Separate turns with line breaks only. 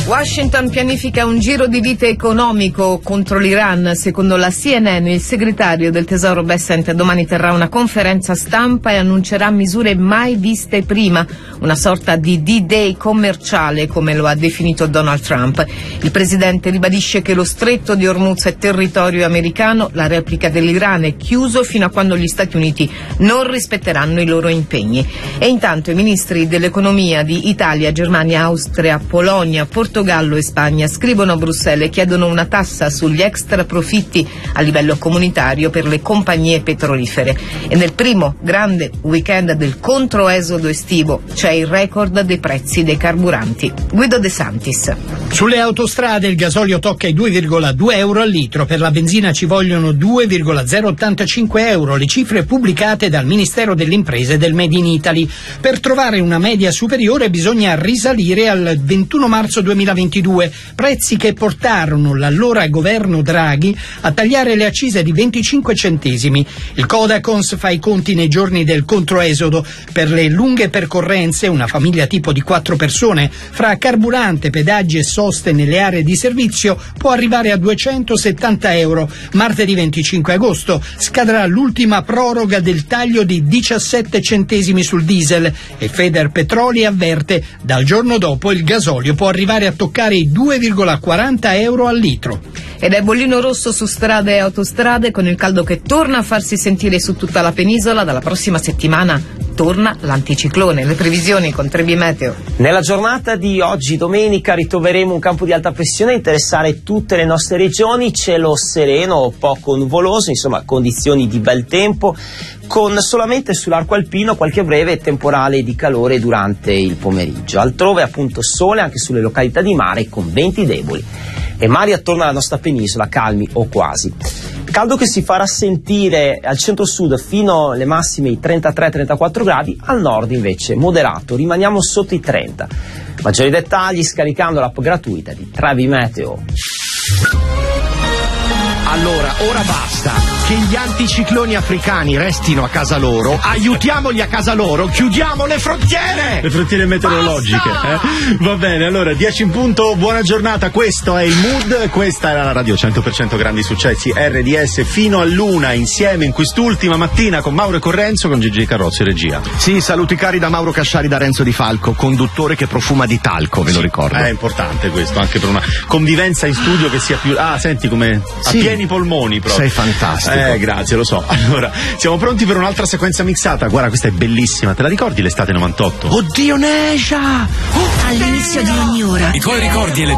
Washington pianifica un giro di vite economico contro l'Iran. Secondo la CNN, il segretario del Tesoro Bessent domani terrà una conferenza stampa e annuncerà misure mai viste prima, una sorta di D-Day commerciale, come lo ha definito Donald Trump. Il presidente ribadisce che lo stretto di Hormuz è territorio americano, la replica dell'Iran è chiuso fino a quando gli Stati Uniti non rispetteranno i loro impegni. E intanto i ministri dell'economia di Italia, Germania, Austria, Polonia, Portogallo e Spagna scrivono a Bruxelles e chiedono una tassa sugli extra profitti a livello comunitario per le compagnie petrolifere. E nel primo grande weekend del controesodo estivo c'è il record dei prezzi dei carburanti. Guido De Santis.
Sulle autostrade il gasolio tocca i 2,2 euro al litro, per la benzina ci vogliono 2,085 euro, le cifre pubblicate dal Ministero delle Imprese del Made in Italy. Per trovare una media superiore bisogna risalire al 21 marzo 2022, prezzi che portarono l'allora governo Draghi a tagliare le accise di 25 centesimi. Il Codacons fa i conti nei giorni del controesodo. Per le lunghe percorrenze, una famiglia tipo di 4 persone, fra carburante, pedaggi e soste nelle aree di servizio, può arrivare a 270 euro. Martedì 25 agosto scadrà l'ultima proroga del taglio di 17 centesimi sul diesel e Federpetroli avverte: dal giorno dopo il gasolio può arrivare a toccare i 2,40 euro al litro.
Ed è bollino rosso su strade e autostrade, con il caldo che torna a farsi sentire su tutta la penisola. Dalla prossima settimana torna l'anticiclone. Le previsioni con Trebi Meteo.
Nella giornata di oggi, domenica, ritroveremo un campo di alta pressione a interessare tutte le nostre regioni, cielo sereno, poco nuvoloso, insomma condizioni di bel tempo, con solamente sull'arco alpino qualche breve temporale di calore durante il pomeriggio. Altrove appunto sole anche sulle località di mare con venti deboli e mari attorno alla nostra penisola calmi o quasi. Caldo che si farà sentire al centro-sud fino alle massime i 33-34 gradi, al nord invece moderato, rimaniamo sotto i 30. Maggiori dettagli scaricando l'app gratuita di Trebi Meteo.
Allora, ora basta che gli anticicloni africani restino a casa loro, aiutiamoli a casa loro, chiudiamo le frontiere!
Le frontiere meteorologiche, Va bene, allora 10 in punto, buona giornata, questo è il Mood, questa era la radio 100% grandi successi RDS fino all'una, insieme in quest'ultima mattina con Mauro e con Renzo, con Gigi Carrozzo e regia.
Sì, saluti cari da Mauro Casciari, da Renzo Di Falco, conduttore che profuma di talco, ve lo ricordo.
È importante questo, anche per una convivenza in studio che sia più... Ah, senti come...
Sì.
A pieni polmoni proprio.
Sei fantastico.
Grazie, lo so. Allora, siamo pronti per un'altra sequenza mixata. Guarda, questa è bellissima. Te la ricordi l'estate 98?
Oddio, Neja!
All'inizio di ogni ora.
I tuoi ricordi e le